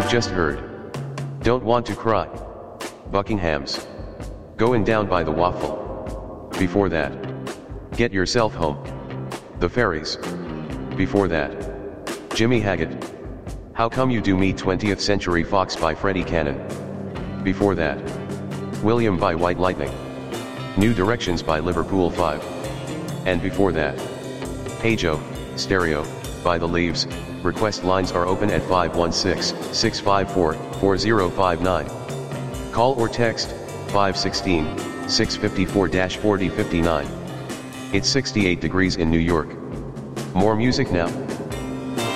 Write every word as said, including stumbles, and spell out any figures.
you've just heard. Don't want to cry. Buckingham's. Going down by the waffle. Before that. Get yourself home. The Fairies. Before that. Jimmy Haggett. How Come You Do Me twentieth Century Fox by Freddie Cannon. Before that. William by White Lightning. New Directions by Liverpool five. And before that. Hey Joe, Stereo, by The Leaves. Request lines are open at five one six, six five four, four zero five nine. Call or text, five one six, six five four, four zero five nine. It's sixty-eight degrees in New York. More music now.